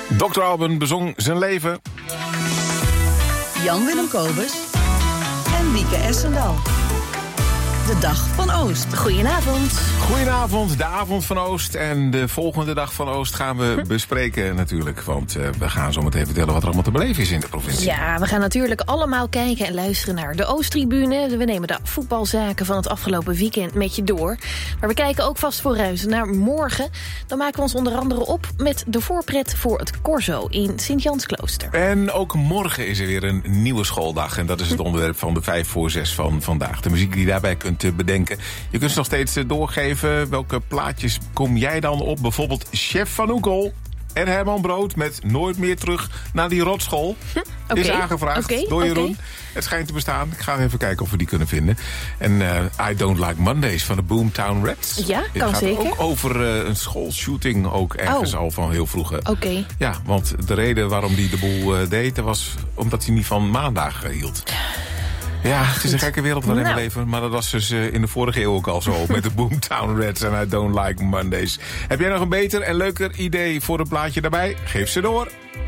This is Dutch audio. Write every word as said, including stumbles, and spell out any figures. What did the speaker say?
dokter Alban bezong zijn leven. Jan-Willem Kobus en Wieke Essendal. De Dag van Oost. Goedenavond. Goedenavond, de avond van Oost. En de volgende Dag van Oost gaan we bespreken natuurlijk. Want uh, we gaan zo meteen vertellen wat er allemaal te beleven is in de provincie. Ja, we gaan natuurlijk allemaal kijken en luisteren naar de Oosttribune. We nemen de voetbalzaken van het afgelopen weekend met je door. Maar we kijken ook vast vooruit naar morgen. Dan maken we ons onder andere op met de voorpret voor het Corso in Sint-Jansklooster. En ook morgen is er weer een nieuwe schooldag. En dat is het onderwerp van de vijf voor zes van vandaag. De muziek die je daarbij kunt te bedenken. Je kunt ze nog steeds doorgeven. Welke plaatjes kom jij dan op? Bijvoorbeeld Chef van Oekel en Herman Brood met Nooit meer terug naar die rotschool. Hm, okay. Is aangevraagd okay, door Jeroen. Okay. Het schijnt te bestaan. Ik ga even kijken of we die kunnen vinden. En uh, I Don't Like Mondays van de Boomtown Rats. Ja, kan het gaat zeker. ook over uh, een schoolshooting ook ergens oh. al van heel vroeg. Oké. Okay. Ja, want de reden waarom hij de boel uh, deed, was omdat hij niet van maandag uh, hield. Ja, het is een gekke wereld waarin nou. we leven. Maar dat was dus uh, in de vorige eeuw ook al zo. Met de Boomtown Rats en I Don't Like Mondays. Heb jij nog een beter en leuker idee voor een plaatje daarbij? Geef ze door.